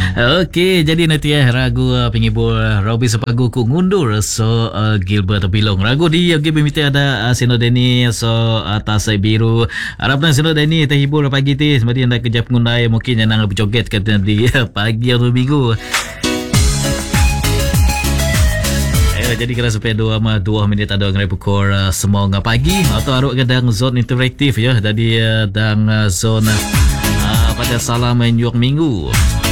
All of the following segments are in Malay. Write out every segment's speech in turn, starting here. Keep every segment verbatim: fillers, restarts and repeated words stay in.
Okey, jadi nanti eh ragu uh, penghibur uh, Robby sepagu ku ngundur so uh, Gilbert Bilong. Ragu di okay, pemiti ada uh, Sino Denny so atas uh, biru. Harapnya Sino Denny terhibur pagi ti semati anda kejap ngundai mungkin yang nak berjoget kata di uh, pagi atau minggu. Jadi kena sampai dua ma dua minit ada ngai pukul uh, semua ngah pagi atau aruk kadang zone interaktif ya. Jadi uh, dang uh, zone uh, pada salam menjuak minggu.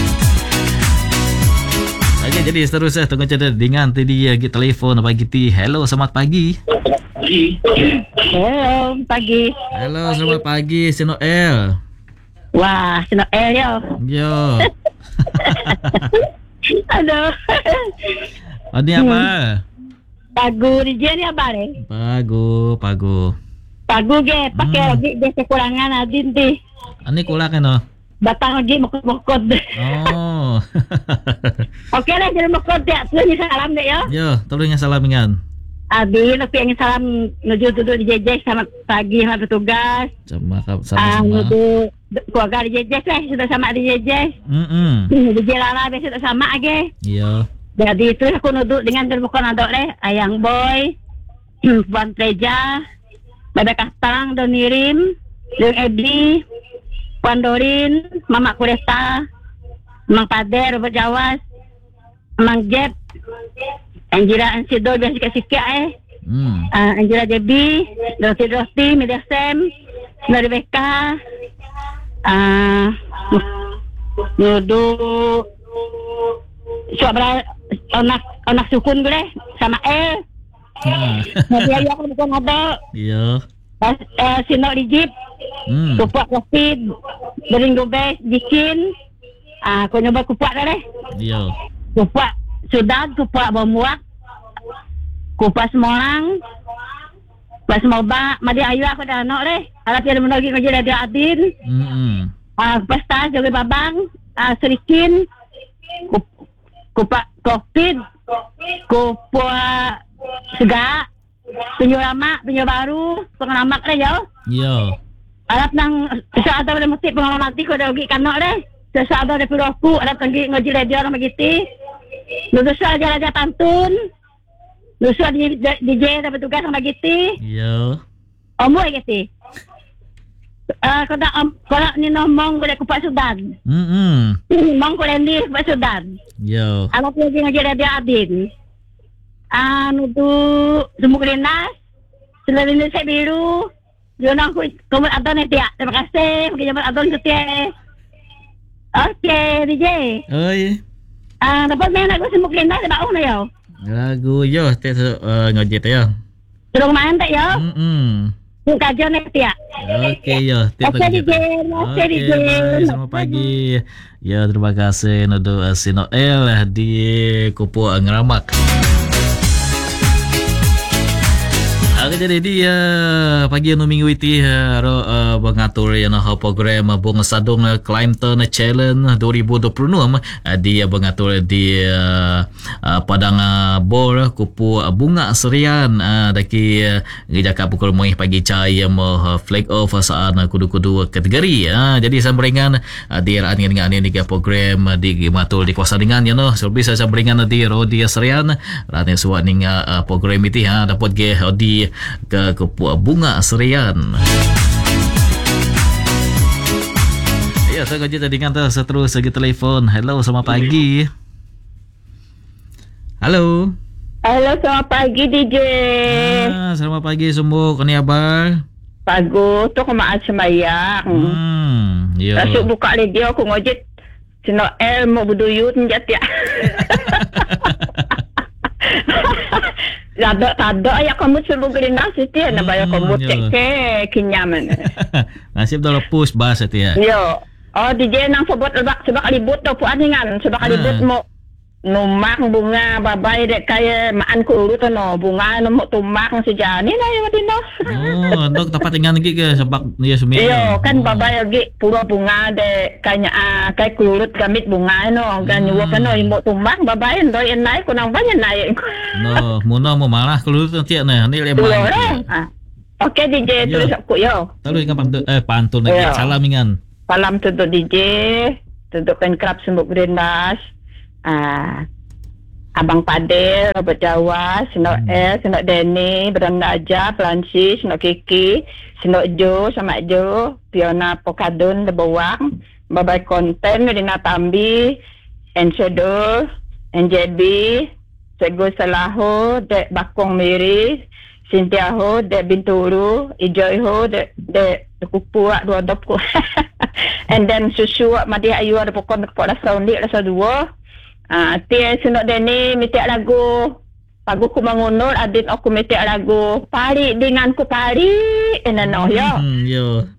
Okey, jadi seterusnya tunggu cerita dengan tadi lagi telefon pagi ti. Hello, selamat pagi. Hello, pagi. Hello, selamat pagi Sino L. Wah, Sino L yo. Yo. Aduh. Oh, ni apa? Pagu di ni apa ni? Pagu, pagu. Pagu ge, pakai Hmm. lagi ge kekurangan adin ti. Ani kula kan no. Batang lagi mokot-mokot. Oh. Okey lah, jadi mokot dia. Terus ni salam deh yo. Yo, tolong yang salam ingat. Abi, tapi yang salam nuju duduk di J J selamat pagi selamat bertugas. Sama Ah, sama. nuju keluarga di J J lah, sudah sama di J J. Hmm. Di J Lala biasa sudah sama lagi. Yo. Jadi itu aku nuduk dengan terbuka nadok deh. Ayang Boy, Puan Treja, Bebe Kastang, Donirim, Leng Ebli, Puan Dorin, Mama Kuresta, Mang Pader, Robert Jawas, Mang Jeb, Anjira Ansido, biasa sikit-sikit eh. Hmm. Uh, Anjira Jebi, Dorothy Dorothy, Media Sam, Nori Beka, uh, nuduk, Suara anak anak sukun gue deh sama L. Ah. Nanti aja aku bukan ada. Yo. Pas uh, Sino Dijip, Hmm. kupat Rasid, Bering Gobes, Jikin. Ah, aku nyoba kupat dah deh. Yo. Kupat Sudan, kupat Bamuak, kupat Semarang, kupat Semoba, Madi Ayu aku dah nak deh. Harap dia menagi kerja dari Adin. Hmm. Ah, kupat Tas, Jogi Babang, ah, Serikin, kup- kupat Covid, kupat Segak, Penyu Lama, Penyu Baru, Pengalamak deh yo. Yo. Harap nang sa ada pada mesti pengalaman nanti ko dah pergi kanak deh. Sa ada pada aku, harap pergi ngaji radio nama gitu. Nusa aja aja pantun. Nusa di D J dapat tugas sama gitu. Yo. Omu gitu. Ah, kada am kada ni nomong ko kupat Sudan. Hmm. Mong ko lendi kupat Sudan. Yo. Anak lagi ngaji radio Adin. Anu tu semua klinas. Selain ini saya biru. Jangan aku kamu adon ya. Terima kasih. Mungkin jaman adon setia. Okey, D J. Oi. Ah, dapat main aku semua klinas di bawah na yo. Lagu yo te uh, ngojit yo. Suruh main tak yo? Hmm. Buka jon ya. Okey yo. Okey, D J. Okey, D J. Selamat pagi. Ya, terima kasih Nodo Sino L di Kupu Ngeramak. Oke, jadi dia pagi anu minggu itu ro uh, mengatur yang uh, program uh, Bunga Sadung uh, Climbton Challenge dua ribu dua puluh enam uh, dia mengatur di uh, uh, Padang uh, Bor Kupu uh, Bunga Serian uh, daki uh, jaka pukul moih pagi cai uh, flag off uh, saat uh, kudu-kudu kategori uh, jadi sambringan uh, di raan dengan ini di program uh, di matul di kuasa dengan ya no so bisa sambringan uh, di Rodi Serian rane suat ning uh, program itu ha uh, dapat ge uh, di ke Kupu Bunga Serian. Ya, saya kerja tadi kan seterus segi telefon. Hello, selamat pagi. Halo. Halo, selamat pagi D J. Ah, selamat pagi semua. Kani abar? Pagu tu ko maat semayang. Hmm, yo. Masuk buka radio aku ngojek. Sino L mau berduyut njat ya. Ada ada ya kamu suruh gelinas itu ya nak bayar kamu cek ke kinyaman. Nasib dah lepas bahasa tu ya. Yo. Oh D J nang sebut sebab sebab libut tu puan dengan sebab libut mo numak bunga babai dek kaya maan ku urut no bunga no mo tumak sejani na ya matino. Oh, dok tempat tinggal lagi ke sebab dia semia. Yo kan babai lagi pura bunga dek kanya ah kay kurut gamit bunga no kan yo kan no mo tumak babai ndo en nai ko nang banyak nai. No, muna mo marah kalau tu tiak nah ni lemah. Okey D J terus aku yo. Terus ingat pantun eh pantun lagi salam ingat. Salam tu D J. Untuk penkrab Sembuk Green Dash. Uh, Abang Padel, Robert Jawas, Sinok hmm. L, Sinok Danny, Beranda Aja, Pelanci, Sinok Kiki, Sinok Jo, Sama Jo, Fiona Pokadun, Lebawang, Babai Konten, Rina Tambi, Enshedul, N J B, Cikgu Salaho, Dek Bakong Miri, Cynthia Ho, Dek Binturu, Ijoy Ho, Dek Dek Kupu Wak Dua Dopku. And then Susu Wak Madi Ayu ada pokok Kepok Rasa Undik, Rasa Dua. Ah, Tia Sinok Deni mitiak lagu Pagu ku mengunul adit aku mitiak lagu Pari dengan ku pari enano yo. Hmm, yo.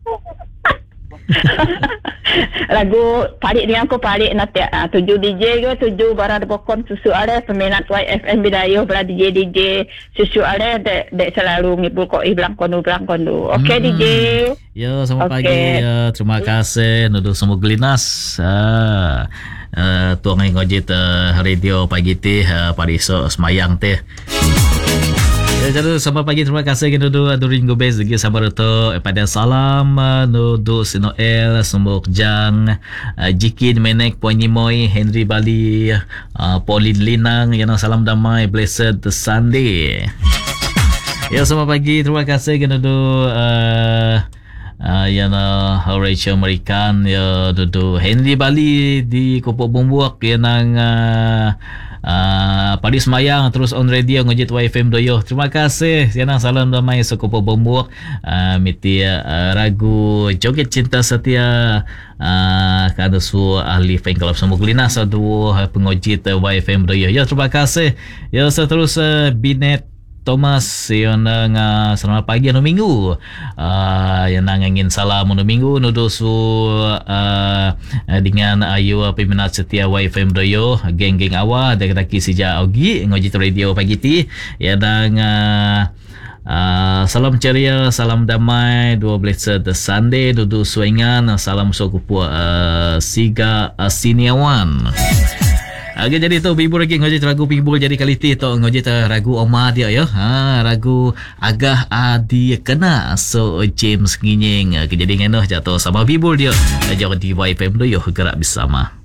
Lagu Pari dengan ku pari nanti ah, tujuh D J ke tujuh barang pokon susu ada peminat Y F M Bidayuh bela D J D J susu ada dek dek selalu ngibul kok iblang kondu bilang kondu. Okey Hmm. D J. Yo, selamat Okey. pagi. Ya, terima kasih Nuduh Sembuk Glinas. Ah. Uh, tuang ngojit uh, radio pagi teh uh, pada esok semayang teh. Ya, jadi selamat pagi, terima kasih kita dulu Adurin Gobes lagi sabar itu pada salam uh, Nudu Sinoel Sembuk Jang uh, Jikin Menek Puan Nimoy Henry Bali uh, Pauline Linang yang salam damai blessed Sunday. Ya, selamat pagi, terima kasih kita dulu uh, Uh, yang uh, Rachel American ya dudu Henry Bali di Kopok Bumbuak yang nang uh, uh, Paris Mayang terus on radio ngojit Y F M Doyo. Terima kasih yang nang salam damai sa Kopok Bumbuak uh, miti uh, ragu Joget Cinta Setia uh, kada su ahli fan club Sembuk Glinas adu uh, pengojit uh, Y F M Doyo. Ya, terima kasih. Ya, seterus uh, Binet Thomas yang nga selamat pagi anu minggu uh, yang nangangin salam anu minggu nudusu uh, dengan ayu peminat setia Y F M Doyo geng-geng awa dek-deki sija ogi ngojit radio pagi ti ya dan uh, uh, salam ceria salam damai dua belas Sunday dudu suengan salam sokupu uh, Siga uh, Siniawan. Agak jadi tu bibur lagi ngojit ragu bibur jadi kali ti tu ngojit ragu oma dia ya. Ha, ragu agah adi kena so James nginyeng. Kejadian ngenoh jatuh sama bibur dia. Jangan di Y F M Doyo gerak bersama.